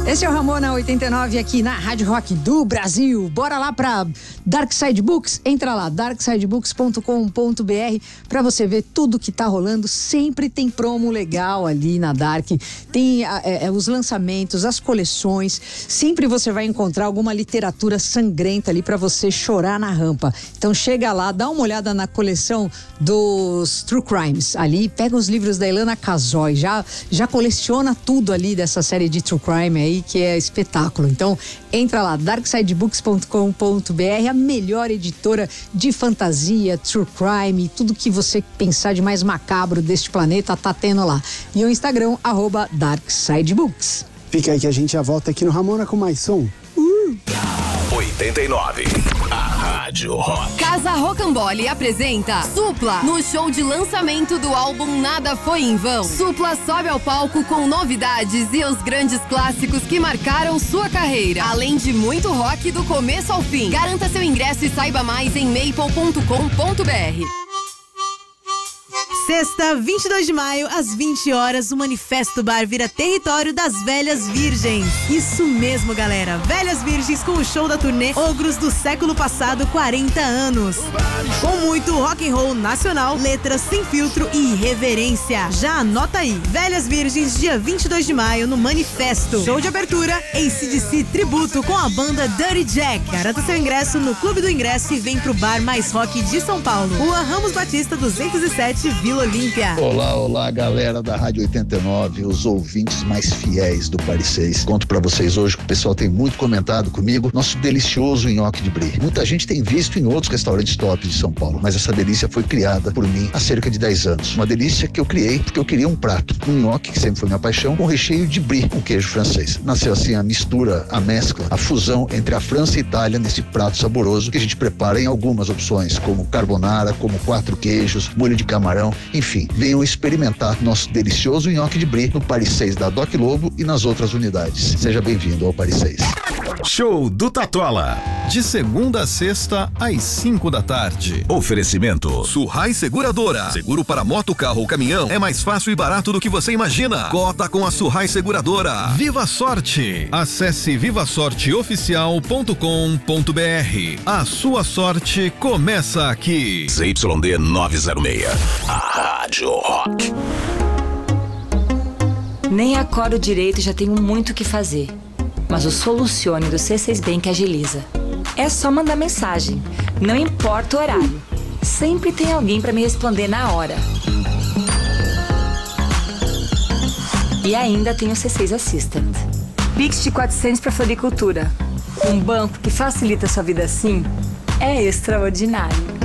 Esse é o Ramona 89 aqui na Rádio Rock do Brasil. Bora lá pra Dark Side Books? Entra lá, darksidebooks.com.br pra você ver tudo que tá rolando. Sempre tem promo legal ali na Dark. Tem os lançamentos, as coleções. Sempre você vai encontrar alguma literatura sangrenta ali pra você chorar na rampa. Então chega lá, dá uma olhada na coleção dos True Crimes ali. Pega os livros da Ilana Casoy. Já coleciona tudo ali dessa série de True Crime aí, que é espetáculo. Então, entra lá, darksidebooks.com.br, a melhor editora de fantasia, true crime, tudo que você pensar de mais macabro deste planeta tá tendo lá. E o Instagram, @darksidebooks. Fica aí que a gente já volta aqui no Ramona com mais som. 89, a Rádio Rock. Casa Rocambole apresenta Supla no show de lançamento do álbum Nada Foi em Vão. Supla sobe ao palco com novidades e os grandes clássicos que marcaram sua carreira, além de muito rock do começo ao fim. Garanta seu ingresso e saiba mais em maple.com.br. Sexta, 22 de maio, às 20 horas, o Manifesto Bar vira território das Velhas Virgens. Isso mesmo, galera. Velhas Virgens com o show da turnê Ogros do século passado, 40 anos. Com muito rock and roll nacional, letras sem filtro e irreverência. Já anota aí. Velhas Virgens, dia 22 de maio, no Manifesto. Show de abertura, AC/DC Tributo com a banda Dirty Jack. Garanta seu ingresso no Clube do Ingresso e vem pro Bar Mais Rock de São Paulo. Rua Ramos Batista, 207, Vila Olímpia. Olá, galera da Rádio 89, os ouvintes mais fiéis do Paris 6. Conto pra vocês hoje que o pessoal tem muito comentado comigo, nosso delicioso nhoque de brie. Muita gente tem visto em outros restaurantes top de São Paulo, mas essa delícia foi criada por mim há cerca de 10 anos. Uma delícia que eu criei porque eu queria um prato, um nhoque, que sempre foi minha paixão, com recheio de brie, com queijo francês. Nasceu assim a mistura, a mescla, a fusão entre a França e a Itália nesse prato saboroso que a gente prepara em algumas opções, como carbonara, como 4 queijos, molho de camarão. Enfim, venham experimentar nosso delicioso nhoque de brie no Paris 6 da Doc Lobo e nas outras unidades. Seja bem-vindo ao Paris 6. Show do Tatola, de segunda a sexta às 5 da tarde. Oferecimento Surrai Seguradora. Seguro para moto, carro ou caminhão é mais fácil e barato do que você imagina. Cota com a Surrai Seguradora. Viva Sorte. Acesse vivasorteoficial.com.br. A sua sorte começa aqui. ZYD 906, a Rádio Rock. Nem acordo direito e já tenho muito o que fazer. Mas o Solucione do C6 Bank agiliza. É só mandar mensagem, não importa o horário. Sempre tem alguém para me responder na hora. E ainda tem o C6 Assistant. Pix de 400 para floricultura. Um banco que facilita sua vida assim é extraordinário.